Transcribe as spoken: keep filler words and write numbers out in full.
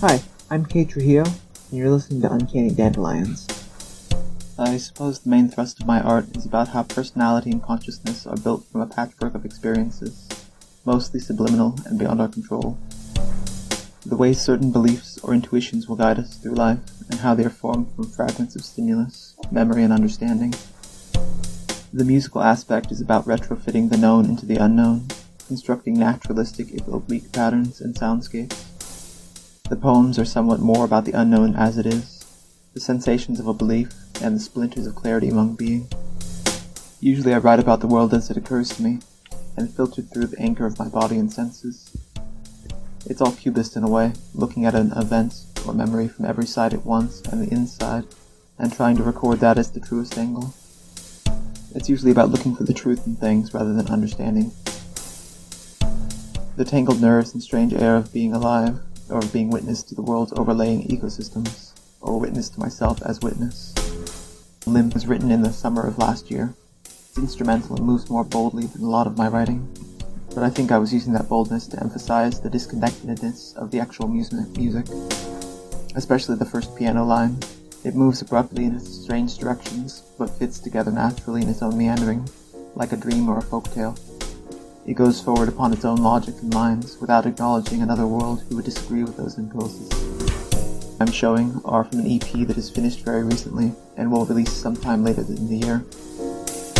Hi, I'm Kay Trujillo, and you're listening to Uncanny Dandelions. I suppose the main thrust of my art is about how personality and consciousness are built from a patchwork of experiences, mostly subliminal and beyond our control. The way certain beliefs or intuitions will guide us through life, and how they are formed from fragments of stimulus, memory, and understanding. The musical aspect is about retrofitting the known into the unknown, constructing naturalistic if oblique patterns and soundscapes. The poems are somewhat more about the unknown as it is, the sensations of a belief, and the splinters of clarity among being. Usually I write about the world as it occurs to me, and filtered through the anchor of my body and senses. It's all cubist in a way, looking at an event or memory from every side at once and the inside, and trying to record that as the truest angle. It's usually about looking for the truth in things rather than understanding. The tangled nerves and strange air of being alive, or of being witness to the world's overlaying ecosystems, or witness to myself as witness. Limb was written in the summer of last year. It's instrumental and moves more boldly than a lot of my writing, but I think I was using that boldness to emphasize the disconnectedness of the actual music, especially the first piano line. It moves abruptly in strange directions, but fits together naturally in its own meandering, like a dream or a folktale. It goes forward upon its own logic and lines, without acknowledging another world who would disagree with those impulses. I'm showing are from an E P that is finished very recently, and will release sometime later in the year.